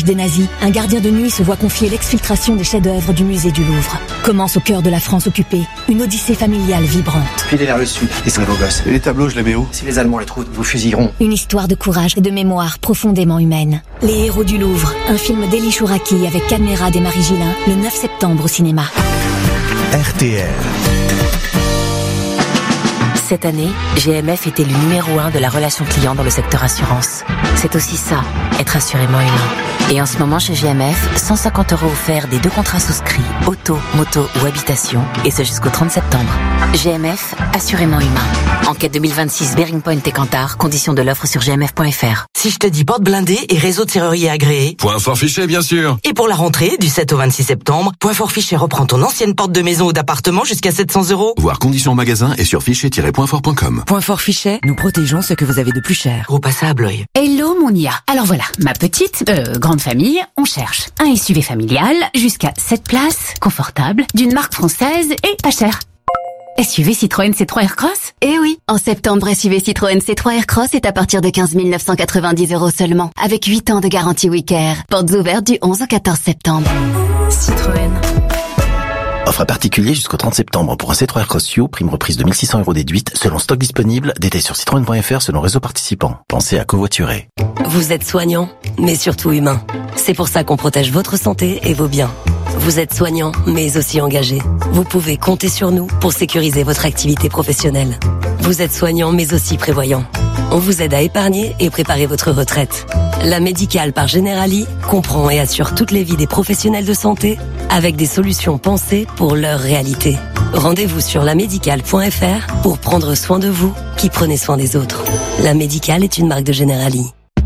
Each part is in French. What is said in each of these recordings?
Des nazis, un gardien de nuit se voit confier l'exfiltration des chefs-d'œuvre du musée du Louvre. Commence au cœur de la France occupée, une odyssée familiale vibrante. Filez vers le sud, ils sont beaux gosses. Et les tableaux, je les mets où? Si les Allemands les trouvent, vous fusilleront. Une histoire de courage et de mémoire profondément humaine. Les héros du Louvre, un film d'Elie Chouraki avec Cadmerade et Marie Gillin, le 9 septembre au cinéma. RTL. Cette année, GMF était le numéro 1 de la relation client dans le secteur assurance. C'est aussi ça, être assurément humain. Et en ce moment chez GMF, 150 € offerts des 2 contrats souscrits, auto, moto ou habitation, et ce jusqu'au 30 septembre. GMF, assurément humain. Enquête 2026, Bearing Point et Kantar, conditions de l'offre sur gmf.fr. Si je te dis porte blindée et réseau de serrurier agréé. Point fort fichet, bien sûr. Et pour la rentrée, du 7 au 26 septembre, Point fort fichet reprend ton ancienne porte de maison ou d'appartement jusqu'à 700 €. Voir conditions magasin et sur fichet-pointfort.com. Point fort fichet, nous protégeons ce que vous avez de plus cher. Gros pas ça à Blois. Hello mon IA. Alors voilà, ma petite, grande famille, on cherche un SUV familial jusqu'à 7 places, confortable, d'une marque française et pas cher. SUV Citroën C3 Aircross? Eh oui, en septembre, SUV Citroën C3 Aircross est à partir de 15 990 € seulement, avec 8 ans de garantie Wicker. Portes ouvertes du 11 au 14 septembre. Citroën. Offre à particulier jusqu'au 30 septembre pour un C3 Aircross You, prime reprise de 1 600 € déduite, selon stock disponible, détail sur citroën.fr selon réseau participant. Pensez à covoiturer. Vous êtes soignant, mais surtout humain. C'est pour ça qu'on protège votre santé et vos biens. Vous êtes soignant, mais aussi engagé. Vous pouvez compter sur nous pour sécuriser votre activité professionnelle. Vous êtes soignant, mais aussi prévoyant. On vous aide à épargner et préparer votre retraite. La Médicale par Generali comprend et assure toutes les vies des professionnels de santé avec des solutions pensées pour leur réalité. Rendez-vous sur lamédicale.fr pour prendre soin de vous qui prenez soin des autres. La Médicale est une marque de Generali.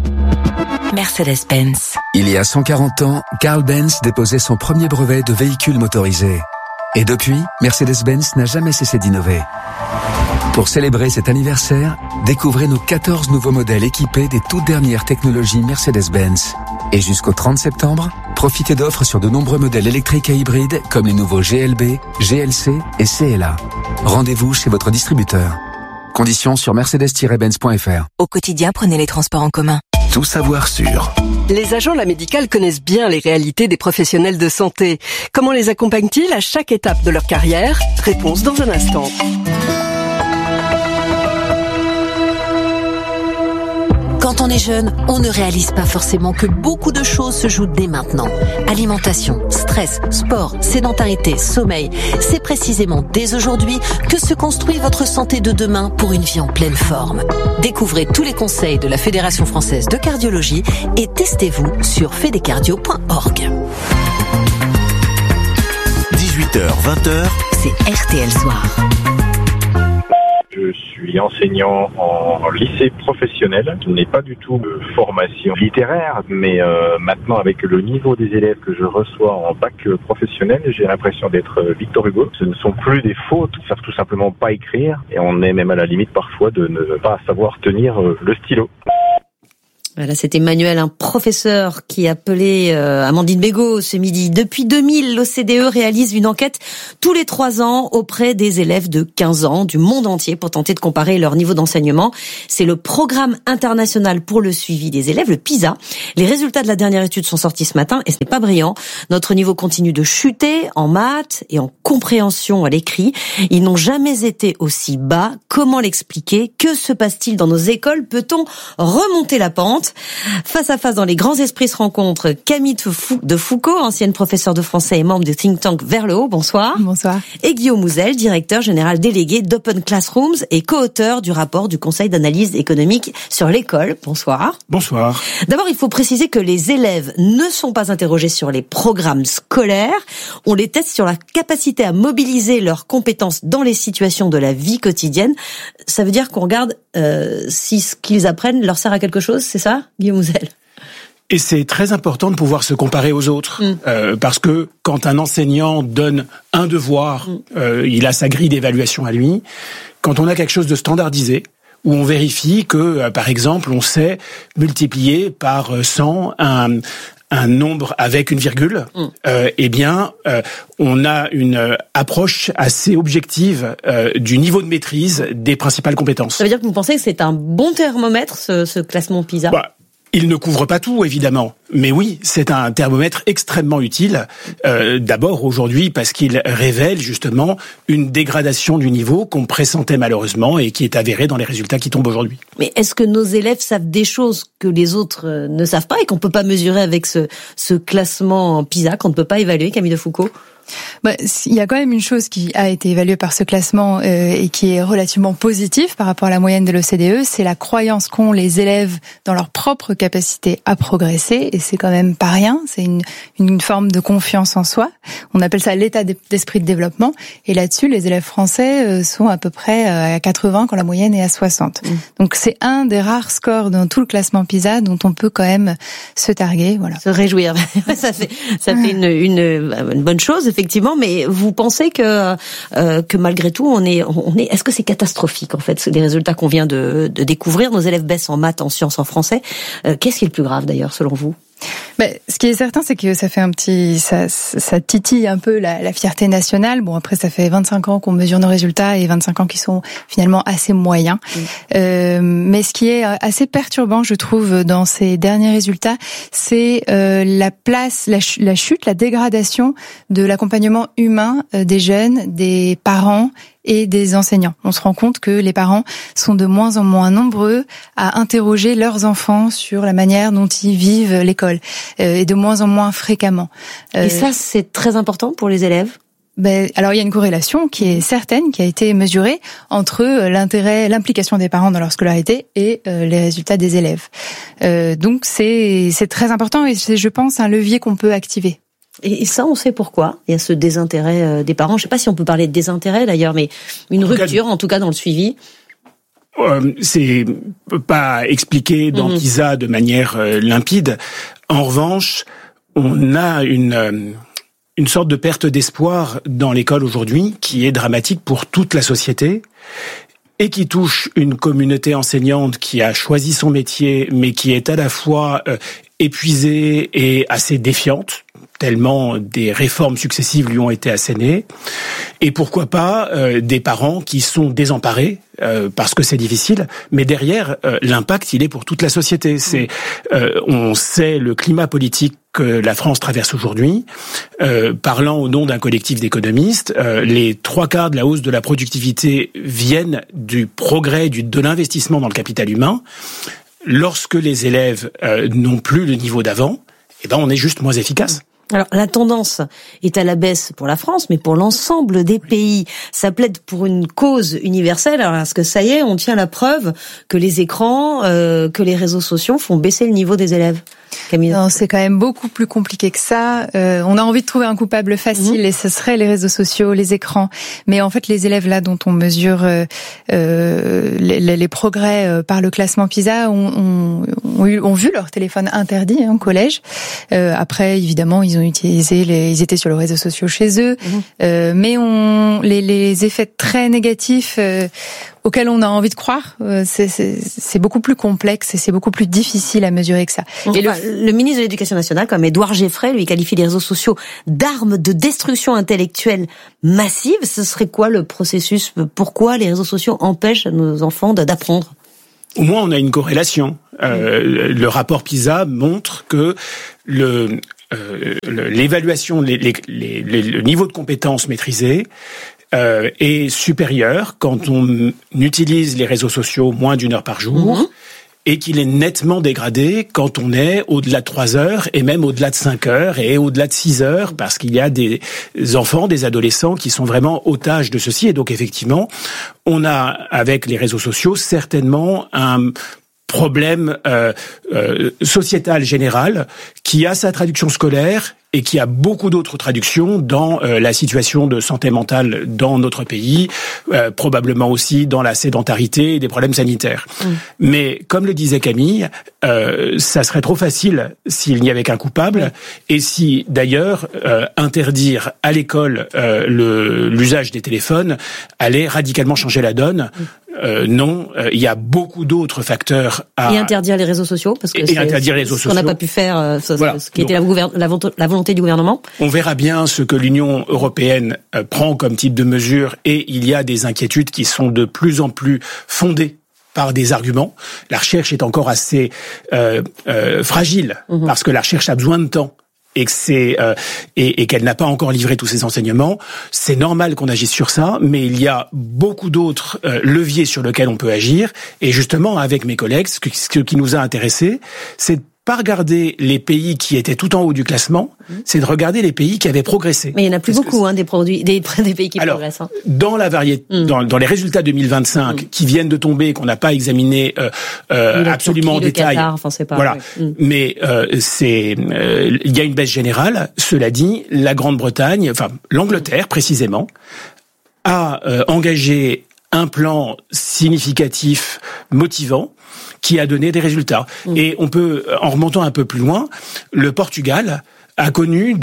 Mercedes-Benz. Il y a 140 ans, Carl Benz déposait son premier brevet de véhicule motorisé. Et depuis, Mercedes-Benz n'a jamais cessé d'innover. Pour célébrer cet anniversaire, découvrez nos 14 nouveaux modèles équipés des toutes dernières technologies Mercedes-Benz. Et jusqu'au 30 septembre, profitez d'offres sur de nombreux modèles électriques et hybrides comme les nouveaux GLB, GLC et CLA. Rendez-vous chez votre distributeur. Conditions sur mercedes-benz.fr. Au quotidien, prenez les transports en commun. Tout savoir sur. Les agents de la Médicale connaissent bien les réalités des professionnels de santé. Comment les accompagnent-ils à chaque étape de leur carrière? Réponse dans un instant. Quand on est jeune, on ne réalise pas forcément que beaucoup de choses se jouent dès maintenant. Alimentation, stress, sport, sédentarité, sommeil. C'est précisément dès aujourd'hui que se construit votre santé de demain pour une vie en pleine forme. Découvrez tous les conseils de la Fédération française de cardiologie et testez-vous sur fedecardio.org. 18h, 20h, c'est RTL Soir. Je suis enseignant en lycée professionnel. Ce n'est pas du tout de formation littéraire, mais maintenant avec le niveau des élèves que je reçois en bac professionnel, j'ai l'impression d'être Victor Hugo. Ce ne sont plus des fautes, ils savent tout simplement pas écrire et on est même à la limite parfois de ne pas savoir tenir le stylo. Voilà, c'était Emmanuel, un professeur qui appelait Amandine Bégaud ce midi. Depuis 2000, l'OCDE réalise une enquête tous les 3 ans auprès des élèves de 15 ans du monde entier pour tenter de comparer leur niveau d'enseignement. C'est le Programme international pour le suivi des élèves, le PISA. Les résultats de la dernière étude sont sortis ce matin et ce n'est pas brillant. Notre niveau continue de chuter en maths et en compréhension à l'écrit. Ils n'ont jamais été aussi bas. Comment l'expliquer? Que se passe-t-il dans nos écoles? Peut-on remonter la pente? Face à face dans les grands esprits se rencontrent Camille de Foucault, ancienne professeure de français et membre du think tank Vers le Haut. Bonsoir. Bonsoir. Et Guillaume Mouzel, directeur général délégué d'Open Classrooms et co-auteur du rapport du Conseil d'analyse économique sur l'école. Bonsoir. Bonsoir. D'abord, il faut préciser que les élèves ne sont pas interrogés sur les programmes scolaires. On les teste sur la capacité à mobiliser leurs compétences dans les situations de la vie quotidienne. Ça veut dire qu'on regarde si ce qu'ils apprennent leur sert à quelque chose, c'est ça, Guillaume Mouzel? Et c'est très important de pouvoir se comparer aux autres, parce que quand un enseignant donne un devoir, il a sa grille d'évaluation à lui. Quand on a quelque chose de standardisé, où on vérifie que, par exemple, on sait multiplier par 100 un nombre avec une virgule, on a une approche assez objective du niveau de maîtrise des principales compétences. Ça veut dire que vous pensez que c'est un bon thermomètre, ce classement PISA? Il ne couvre pas tout, évidemment. Mais oui, c'est un thermomètre extrêmement utile. D'abord, aujourd'hui, parce qu'il révèle justement une dégradation du niveau qu'on pressentait malheureusement et qui est avérée dans les résultats qui tombent aujourd'hui. Mais est-ce que nos élèves savent des choses que les autres ne savent pas et qu'on peut pas mesurer avec ce classement PISA, qu'on ne peut pas évaluer, Camille Defoucauld ? Il y a quand même une chose qui a été évaluée par ce classement et qui est relativement positive par rapport à la moyenne de l'OCDE, c'est la croyance qu'ont les élèves dans leur propre capacité à progresser, et c'est quand même pas rien, c'est une forme de confiance en soi. On appelle ça l'état d'esprit de développement, et là-dessus, les élèves français sont à peu près à 80 quand la moyenne est à 60. Donc c'est un des rares scores dans tout le classement PISA dont on peut quand même se targuer, voilà. Se réjouir. ça fait une bonne chose, effectivement, mais vous pensez que malgré tout, on est, est-ce que c'est catastrophique, en fait, les résultats qu'on vient de découvrir? Nos élèves baissent en maths, en sciences, en français. Qu'est-ce qui est le plus grave, d'ailleurs, selon vous? Ce qui est certain, c'est que ça fait ça titille un peu la fierté nationale. Bon, après, ça fait 25 ans qu'on mesure nos résultats et 25 ans qui sont finalement assez moyens. Mais ce qui est assez perturbant, je trouve, dans ces derniers résultats, c'est la chute, la dégradation de l'accompagnement humain des jeunes, des parents et des enseignants. On se rend compte que les parents sont de moins en moins nombreux à interroger leurs enfants sur la manière dont ils vivent l'école, et de moins en moins fréquemment. Et ça, c'est très important pour les élèves? Alors il y a une corrélation qui est certaine, qui a été mesurée entre l'implication des parents dans leur scolarité et les résultats des élèves. Donc c'est très important et c'est, je pense, un levier qu'on peut activer. Et ça, on sait pourquoi. Il y a ce désintérêt des parents. Je ne sais pas si on peut parler de désintérêt d'ailleurs, mais une rupture, en tout cas dans le suivi. C'est pas expliqué dans PISA de manière limpide. En revanche, on a une sorte de perte d'espoir dans l'école aujourd'hui qui est dramatique pour toute la société et qui touche une communauté enseignante qui a choisi son métier, mais qui est à la fois épuisée et assez défiante, tellement des réformes successives lui ont été assénées, et pourquoi pas des parents qui sont désemparés parce que c'est difficile, mais derrière l'impact il est pour toute la société. On sait le climat politique que la France traverse aujourd'hui. Parlant au nom d'un collectif d'économistes, les 3/4 de la hausse de la productivité viennent du progrès, de l'investissement dans le capital humain. Lorsque les élèves n'ont plus le niveau d'avant, on est juste moins efficace. Alors, la tendance est à la baisse pour la France, mais pour l'ensemble des pays. Ça plaide pour une cause universelle. Alors, est-ce que ça y est, on tient la preuve que les écrans, que les réseaux sociaux font baisser le niveau des élèves? Camille. Non, c'est quand même beaucoup plus compliqué que ça. On a envie de trouver un coupable facile et ce serait les réseaux sociaux, les écrans. Mais en fait, les élèves là dont on mesure les progrès par le classement PISA ont vu leur téléphone interdit au collège. Après, évidemment, ils étaient sur les réseaux sociaux chez eux. Mais les effets très négatifs auquel on a envie de croire, c'est beaucoup plus complexe et c'est beaucoup plus difficile à mesurer que ça. Et le ministre de l'Éducation nationale, comme Édouard Geffray, lui qualifie les réseaux sociaux d'armes de destruction intellectuelle massive. Ce serait quoi le processus? Pourquoi les réseaux sociaux empêchent nos enfants d'apprendre? Au moins, on a une corrélation. Le rapport PISA montre que l'évaluation, le niveau de compétences maîtrisées est supérieur quand on utilise les réseaux sociaux moins d'1 heure par jour et qu'il est nettement dégradé quand on est au-delà de 3 heures et même au-delà de 5 heures et au-delà de 6 heures parce qu'il y a des enfants, des adolescents qui sont vraiment otages de ceci. Et donc effectivement, on a avec les réseaux sociaux certainement un problème sociétal général qui a sa traduction scolaire et qui a beaucoup d'autres traductions dans la situation de santé mentale dans notre pays, probablement aussi dans la sédentarité et des problèmes sanitaires. Mais comme le disait Camille, ça serait trop facile s'il n'y avait qu'un coupable et si d'ailleurs interdire à l'école l'usage des téléphones allait radicalement changer la donne. Non, il y a beaucoup d'autres facteurs à... Et interdire les réseaux sociaux, parce que c'est interdire les réseaux ce qu'on n'a pas pu faire, ce qui était la volonté du gouvernement. On verra bien ce que l'Union européenne prend comme type de mesure, et il y a des inquiétudes qui sont de plus en plus fondées par des arguments. La recherche est encore assez fragile parce que la recherche a besoin de temps. Et que et qu'elle n'a pas encore livré tous ses enseignements, c'est normal qu'on agisse sur ça, mais il y a beaucoup d'autres leviers sur lesquels on peut agir. Et justement, avec mes collègues, ce qui nous a intéressés, c'est pas regarder les pays qui étaient tout en haut du classement, c'est de regarder les pays qui avaient progressé. Mais il y en a plus beaucoup, des pays qui progressent. Dans la variété, dans les résultats 2025 qui viennent de tomber, qu'on n'a pas examiné absolument en détail. Qatar, enfin, c'est pas, voilà. Mais il y a une baisse générale. Cela dit, la Grande-Bretagne, enfin l'Angleterre précisément, a engagé un plan significatif, motivant, qui a donné des résultats. Et on peut, en remontant un peu plus loin, le Portugal a connu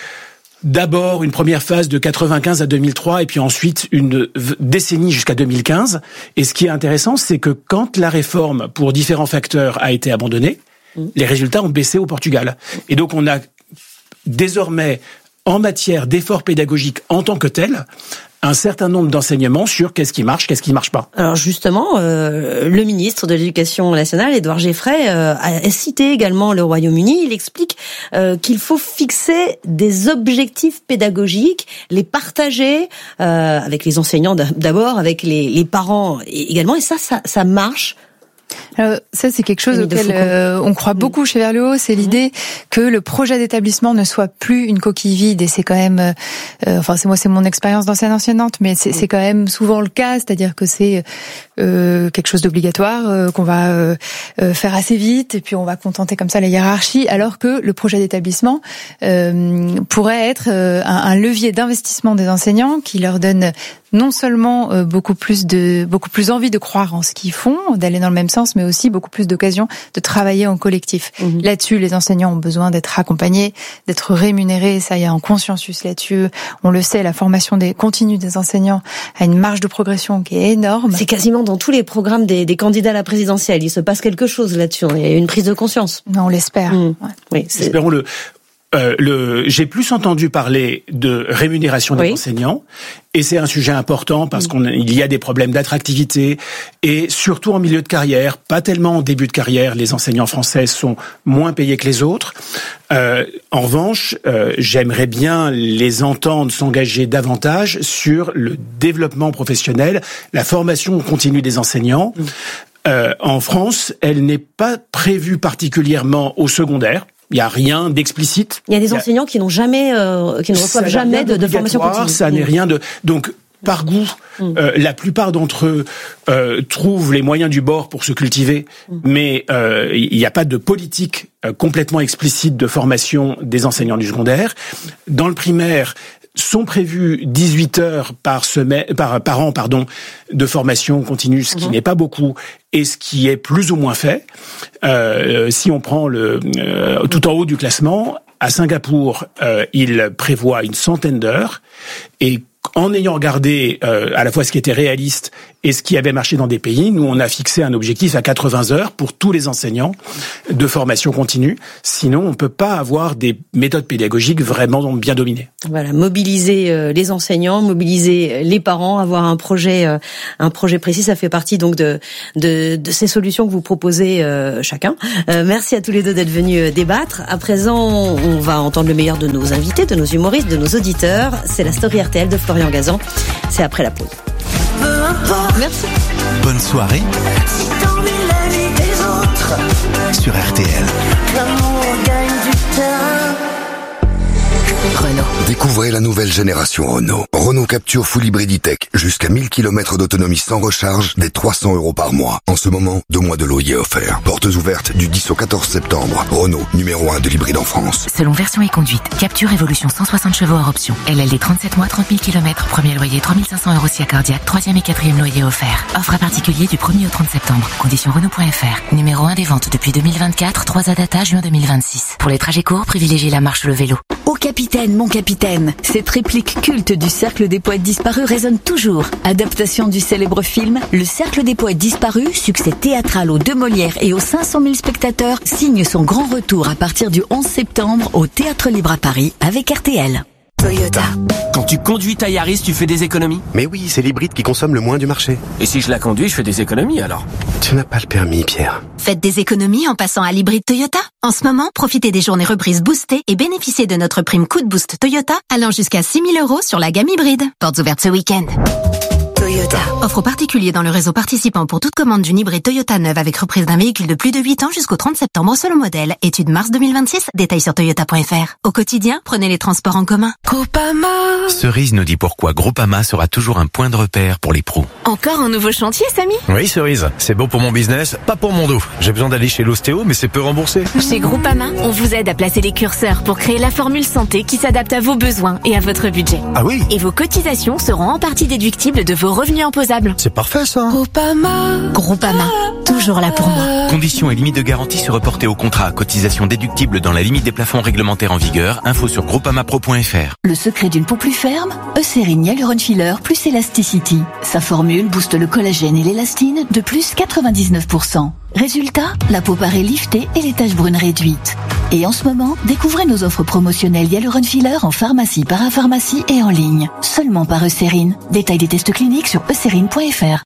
d'abord une première phase de 95 à 2003 et puis ensuite une décennie jusqu'à 2015. Et ce qui est intéressant, c'est que quand la réforme, pour différents facteurs, a été abandonnée, les résultats ont baissé au Portugal. Et donc on a désormais, en matière d'efforts pédagogiques en tant que tel, un certain nombre d'enseignements sur qu'est-ce qui marche pas. Alors justement, le ministre de l'Éducation nationale, Édouard Geoffrey, a cité également le Royaume-Uni. Il explique qu'il faut fixer des objectifs pédagogiques, les partager avec les enseignants d'abord, avec les parents également, et ça marche. Alors, ça, c'est quelque chose auquel on croit beaucoup chez Vers le Haut, c'est l'idée que le projet d'établissement ne soit plus une coquille vide, et c'est quand même, c'est mon expérience d'ancienne enseignante, mais c'est quand même souvent le cas, c'est-à-dire que c'est quelque chose d'obligatoire, qu'on va faire assez vite, et puis on va contenter comme ça la hiérarchie, alors que le projet d'établissement pourrait être un levier d'investissement des enseignants qui leur donne non seulement beaucoup plus envie de croire en ce qu'ils font, d'aller dans le même sens, mais aussi beaucoup plus d'occasions de travailler en collectif. Là-dessus, les enseignants ont besoin d'être accompagnés, d'être rémunérés. Ça, il y a un consensus là-dessus. On le sait, la formation continue des enseignants a une marge de progression qui est énorme. C'est quasiment dans tous les programmes des candidats à la présidentielle. Il se passe quelque chose là-dessus. Il y a une prise de conscience. Non, on l'espère. Oui, espérons-le. J'ai plus entendu parler de rémunération des enseignants, et c'est un sujet important parce qu'il y a des problèmes d'attractivité, et surtout en milieu de carrière, pas tellement en début de carrière, les enseignants français sont moins payés que les autres. En revanche, j'aimerais bien les entendre s'engager davantage sur le développement professionnel, la formation continue des enseignants. En France, elle n'est pas prévue particulièrement au secondaire. Il n'y a rien d'explicite. Il y a des enseignants qui n'ont jamais, qui ne reçoivent jamais de formation continue. Ça n'est rien de. Donc, par goût, la plupart d'entre eux trouvent les moyens du bord pour se cultiver, mais il n'y a pas de politique complètement explicite de formation des enseignants du secondaire. Dans le primaire, sont prévues 18 heures par an, de formation continue, ce qui n'est pas beaucoup, et ce qui est plus ou moins fait. Si on prend tout en haut du classement, à Singapour, il prévoit une centaine d'heures, et en ayant regardé à la fois ce qui était réaliste et ce qui avait marché dans des pays, nous on a fixé un objectif à 80 heures pour tous les enseignants de formation continue. Sinon, on peut pas avoir des méthodes pédagogiques vraiment bien dominées. Voilà, mobiliser les enseignants, mobiliser les parents, avoir un projet précis, ça fait partie donc de ces solutions que vous proposez chacun. Merci à tous les deux d'être venus débattre. À présent, on va entendre le meilleur de nos invités, de nos humoristes, de nos auditeurs. C'est la story RTL de Florian Gazan. C'est après la pause. Merci. Bonne soirée sur RTL. Renault. Découvrez la nouvelle génération Renault. Renault Captur Full Hybrid E-Tech. Jusqu'à 1000 km d'autonomie sans recharge, dès 300 € par mois. En ce moment, 2 mois de loyer offerts. Portes ouvertes du 10 au 14 septembre. Renault, numéro 1 de l'hybride en France. Selon version et conduite, Captur Evolution 160 chevaux hors option. LLD 37 mois, 30 000 km. Premier loyer 3500 € si cardiaque. 3e et 4e loyer offert. Offre à particulier du 1er au 30 septembre. Conditions Renault.fr. Numéro 1 des ventes depuis 2024. 3 data juin 2026. Pour les trajets courts, privilégiez la marche ou le vélo. Ô capitaine, mon capitaine, cette réplique culte du Cercle des Poètes Disparus résonne toujours. Adaptation du célèbre film, Le Cercle des Poètes Disparus, succès théâtral aux 2 Molières et aux 500 000 spectateurs, signe son grand retour à partir du 11 septembre au Théâtre Libre à Paris avec RTL. Toyota. Quand tu conduis ta Yaris, tu fais des économies? Mais oui, c'est l'hybride qui consomme le moins du marché. Et si je la conduis, je fais des économies alors? Tu n'as pas le permis, Pierre. Faites des économies en passant à l'hybride Toyota. En ce moment, profitez des journées reprises boostées et bénéficiez de notre prime coup de boost Toyota allant jusqu'à 6 000 € sur la gamme hybride. Portes ouvertes ce week-end. Toyota. Offre aux particuliers dans le réseau participant pour toute commande d'une hybride Toyota neuve avec reprise d'un véhicule de plus de 8 ans jusqu'au 30 septembre selon modèle. Étude mars 2026, détails sur toyota.fr. Au quotidien, prenez les transports en commun. Groupama. Cerise nous dit pourquoi Groupama sera toujours un point de repère pour les pros. Encore un nouveau chantier, Samy? Oui, Cerise, c'est bon pour mon business, pas pour mon dos. J'ai besoin d'aller chez l'ostéo, mais c'est peu remboursé. Chez Groupama, on vous aide à placer les curseurs pour créer la formule santé qui s'adapte à vos besoins et à votre budget. Ah oui? Et vos cotisations seront en partie déductibles de vos revenus imposables. C'est parfait ça. Groupama, toujours là pour moi. Conditions et limites de garantie se reporter au contrat. Cotisation déductible dans la limite des plafonds réglementaires en vigueur. Info sur groupamapro.fr. Le secret d'une peau plus ferme, Eucérine Hyaluron Filler plus Elasticity. Sa formule booste le collagène et l'élastine de plus 99%. Résultat, la peau paraît liftée et les taches brunes réduites. Et en ce moment, découvrez nos offres promotionnelles Hyaluron Filler en pharmacie, parapharmacie et en ligne. Seulement par Eucérine. Détail des tests cliniques sur eucérine.fr.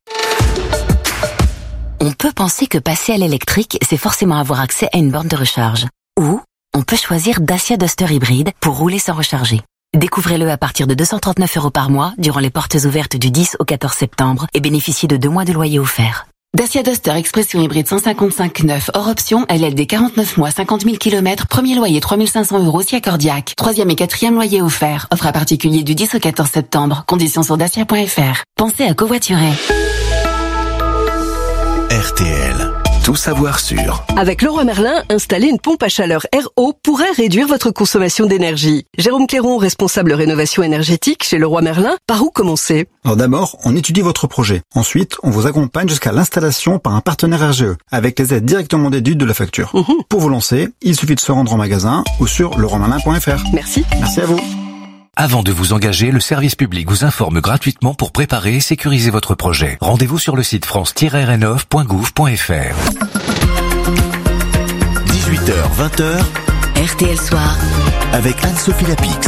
On peut penser que passer à l'électrique, c'est forcément avoir accès à une borne de recharge. Ou on peut choisir Dacia Duster hybride pour rouler sans recharger. Découvrez-le à partir de 239 € par mois durant les portes ouvertes du 10 au 14 septembre et bénéficiez de 2 mois de loyer offert. Dacia Duster Expression hybride 155 hors option, LLD 49 mois, 50 000 km, premier loyer 3 500 € si accordiaque. 3e et 4e loyer offert. Offre à particulier du 10 au 14 septembre. Conditions sur dacia.fr. Pensez à covoiturer. RTL. Tout savoir sur. Avec Leroy Merlin, installer une pompe à chaleur RO pourrait réduire votre consommation d'énergie. Jérôme Cléron, responsable rénovation énergétique chez Leroy Merlin, par où commencer? Alors d'abord, on étudie votre projet. Ensuite, on vous accompagne jusqu'à l'installation par un partenaire RGE, avec les aides directement déduites de la facture. Pour vous lancer, il suffit de se rendre en magasin ou sur leroymerlin.fr. Merci. Merci à vous. Avant de vous engager, le service public vous informe gratuitement pour préparer et sécuriser votre projet. Rendez-vous sur le site france-renov.gouv.fr. 18h, 20h, RTL Soir, avec Anne-Sophie Lapix.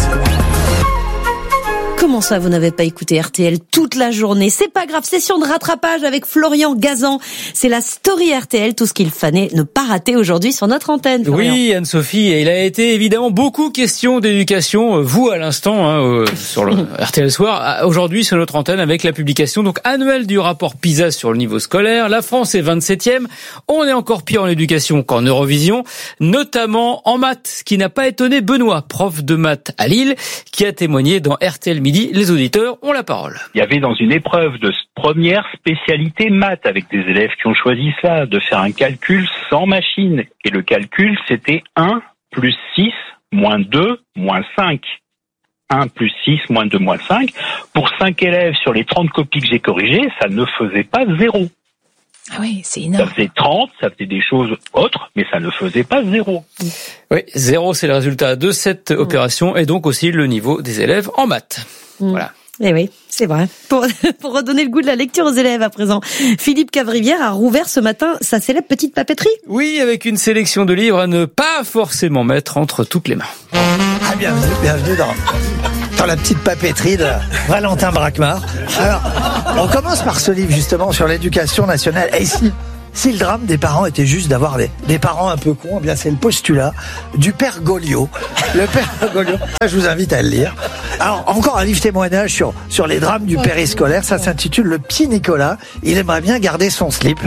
Comment ça, vous n'avez pas écouté RTL toute la journée? C'est pas grave, session de rattrapage avec Florian Gazan. C'est la story RTL, tout ce qu'il fallait ne pas rater aujourd'hui sur notre antenne. Florian. Oui, Anne-Sophie, et il a été évidemment beaucoup question d'éducation, vous à l'instant, sur le RTL Soir, aujourd'hui sur notre antenne avec la publication donc annuelle du rapport PISA sur le niveau scolaire. La France est 27e, on est encore pire en éducation qu'en Eurovision, notamment en maths, ce qui n'a pas étonné Benoît, prof de maths à Lille, qui a témoigné dans RTL Midi. Les auditeurs ont la parole. Il y avait dans une épreuve de première spécialité maths avec des élèves qui ont choisi ça, de faire un calcul sans machine. Et le calcul, c'était 1 plus 6 moins 2 moins 5. 1 plus 6 moins 2 moins 5. Pour 5 élèves sur les 30 copies que j'ai corrigées, ça ne faisait pas 0. Ah oui, c'est énorme. Ça faisait 30, ça faisait des choses autres, mais ça ne faisait pas 0. Oui, 0, c'est le résultat de cette opération et donc aussi le niveau des élèves en maths. Voilà. Eh oui, c'est vrai. Pour redonner le goût de la lecture aux élèves à présent, Philippe Cavrivière a rouvert ce matin sa célèbre petite papeterie. Oui, avec une sélection de livres à ne pas forcément mettre entre toutes les mains. Ah, bienvenue dans la petite papeterie de Valentin Braquemar. Alors, on commence par ce livre justement sur l'éducation nationale. Et si le drame des parents était juste d'avoir des parents un peu cons, eh bien c'est le postulat du père Goliot. Le père Goliot, je vous invite à le lire. Alors, encore un livre témoignage sur les drames du périscolaire. Ça s'intitule Le petit Nicolas. Il aimerait bien garder son slip.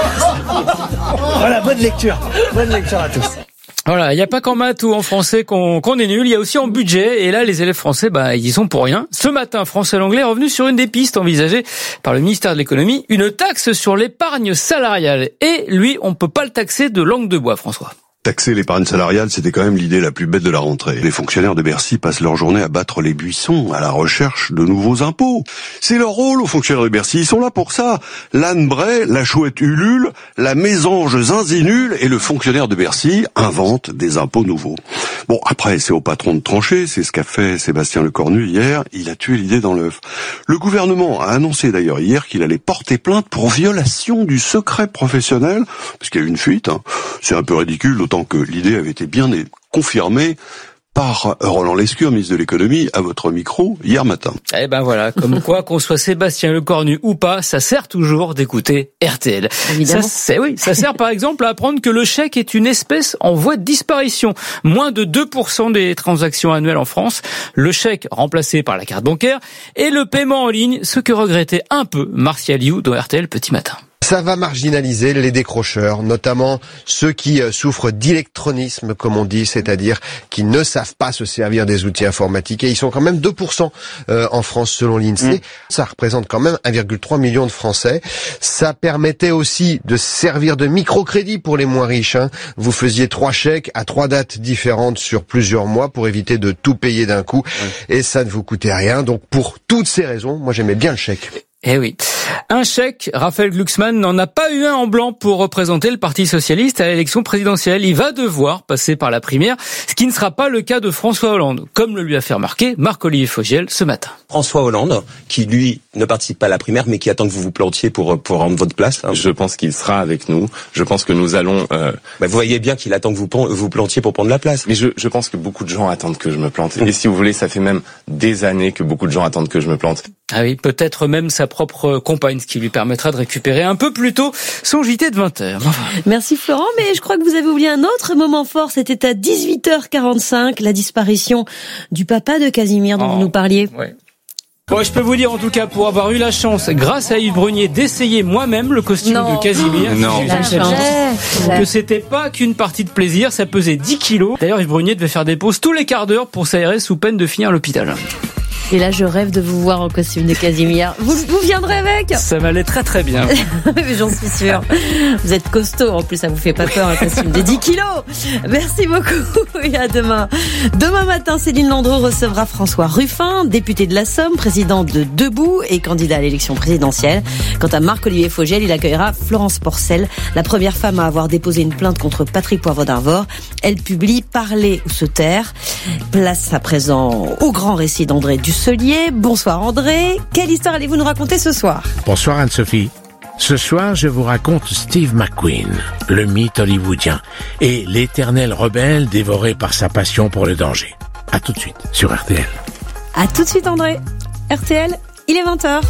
Voilà, bonne lecture. Bonne lecture à tous. Voilà, il n'y a pas qu'en maths ou en français qu'on est nul, il y a aussi en budget, et là les élèves français, ils y sont pour rien. Ce matin, France et l'anglais est revenu sur une des pistes envisagées par le ministère de l'économie, une taxe sur l'épargne salariale. Et lui, on peut pas le taxer de langue de bois, François. Taxer l'épargne salariale, c'était quand même l'idée la plus bête de la rentrée. Les fonctionnaires de Bercy passent leur journée à battre les buissons, à la recherche de nouveaux impôts. C'est leur rôle aux fonctionnaires de Bercy, ils sont là pour ça. L'âne Bray, la chouette Ulule, la mésange Zinzinule et le fonctionnaire de Bercy inventent des impôts nouveaux. Bon, après, c'est au patron de trancher, c'est ce qu'a fait Sébastien Lecornu hier, il a tué l'idée dans l'œuf. Le gouvernement a annoncé d'ailleurs hier qu'il allait porter plainte pour violation du secret professionnel, parce qu'il y a eu une fuite, C'est un peu ridicule, d'autant que l'idée avait été bien confirmée par Roland Lescure, ministre de l'économie, à votre micro hier matin. Eh ben voilà, comme quoi qu'on soit Sébastien Lecornu ou pas, ça sert toujours d'écouter RTL. Évidemment. Ça sert par exemple à apprendre que le chèque est une espèce en voie de disparition. Moins de 2% des transactions annuelles en France, le chèque remplacé par la carte bancaire et le paiement en ligne, ce que regrettait un peu Martial You dans RTL Petit Matin. Ça va marginaliser les décrocheurs, notamment ceux qui souffrent d'électronisme, comme on dit, c'est-à-dire qui ne savent pas se servir des outils informatiques. Et ils sont quand même 2% en France selon l'INSEE. Ça représente quand même 1,3 million de Français. Ça permettait aussi de servir de microcrédit pour les moins riches. Vous faisiez 3 chèques à 3 dates différentes sur plusieurs mois pour éviter de tout payer d'un coup. Et ça ne vous coûtait rien. Donc pour toutes ces raisons, moi j'aimais bien le chèque. Eh oui. Un chèque, Raphaël Glucksmann n'en a pas eu un en blanc pour représenter le Parti socialiste à l'élection présidentielle. Il va devoir passer par la primaire, ce qui ne sera pas le cas de François Hollande, comme le lui a fait remarquer Marc-Olivier Fogiel ce matin. François Hollande, qui lui ne participe pas à la primaire, mais qui attend que vous vous plantiez pour rendre votre place. Je pense qu'il sera avec nous. Je pense que nous allons... Vous voyez bien qu'il attend que vous plantiez pour prendre la place. Mais je pense que beaucoup de gens attendent que je me plante. Et si vous voulez, ça fait même des années que beaucoup de gens attendent que je me plante. Ah oui, peut-être même sa propre compagne, ce qui lui permettra de récupérer un peu plus tôt son JT de 20h. Merci Florent, mais je crois que vous avez oublié un autre moment fort, c'était à 18h45, la disparition du papa de Casimir dont vous nous parliez. Ouais. Bon, je peux vous dire en tout cas, pour avoir eu la chance, grâce à Yves Brunier, d'essayer moi-même le costume de Casimir, que c'était pas qu'une partie de plaisir, ça pesait 10 kilos. D'ailleurs, Yves Brunier devait faire des pauses tous les quarts d'heure pour s'aérer sous peine de finir à l'hôpital. Et là, je rêve de vous voir en costume de Casimir. Vous viendrez avec? Ça m'allait très très bien. Mais j'en suis sûre. Vous êtes costaud, en plus ça vous fait pas peur, un costume de 10 kilos. Merci beaucoup et à demain. Demain matin, Céline Landreau recevra François Ruffin, député de la Somme, président de Debout et candidat à l'élection présidentielle. Quant à Marc-Olivier Fogiel, il accueillera Florence Porcel, la première femme à avoir déposé une plainte contre Patrick Poivre d'Arvor. Elle publie Parler ou se taire. Place à présent au grand récit d'André Dussolier. Bonsoir André, quelle histoire allez-vous nous raconter ce soir? Bonsoir Anne-Sophie. Ce soir, je vous raconte Steve McQueen, le mythe hollywoodien, et l'éternel rebelle dévoré par sa passion pour le danger. À tout de suite sur RTL. À tout de suite André. RTL, il est 20h.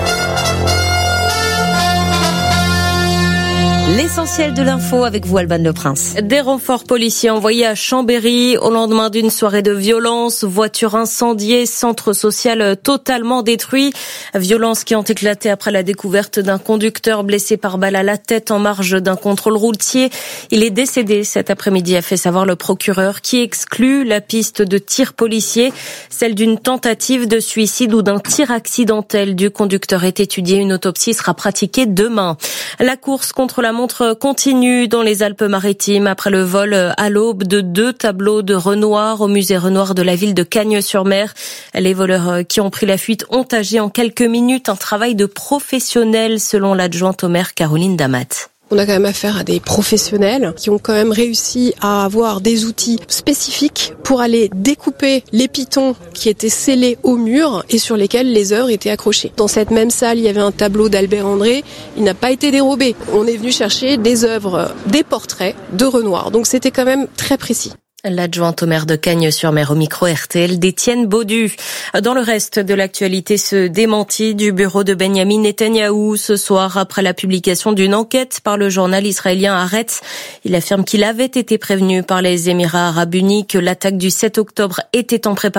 L'essentiel de l'info avec vous, Alban Le Prince. Des renforts policiers envoyés à Chambéry au lendemain d'une soirée de violence, voiture incendiée, centre social totalement détruit. Violences qui ont éclaté après la découverte d'un conducteur blessé par balle à la tête en marge d'un contrôle routier. Il est décédé cet après-midi, a fait savoir le procureur, qui exclut la piste de tir policier. Celle d'une tentative de suicide ou d'un tir accidentel du conducteur est étudiée. Une autopsie sera pratiquée demain. La course contre la montre continue dans les Alpes-Maritimes après le vol à l'aube de 2 tableaux de Renoir au musée Renoir de la ville de Cagnes-sur-Mer. Les voleurs qui ont pris la fuite ont agi en quelques minutes. Un travail de professionnel selon l'adjointe au maire Caroline Damat. On a quand même affaire à des professionnels qui ont quand même réussi à avoir des outils spécifiques pour aller découper les pitons qui étaient scellés au mur et sur lesquels les œuvres étaient accrochées. Dans cette même salle, il y avait un tableau d'Albert André. Il n'a pas été dérobé. On est venu chercher des œuvres, des portraits de Renoir. Donc c'était quand même très précis. L'adjointe au maire de Cagnes-sur-Mer au micro RTL d'Étienne Baudu. Dans le reste de l'actualité, ce démenti du bureau de Benyamin Netanyahou ce soir après la publication d'une enquête par le journal israélien Haaretz. Il affirme qu'il avait été prévenu par les Émirats arabes unis que l'attaque du 7 octobre était en préparation.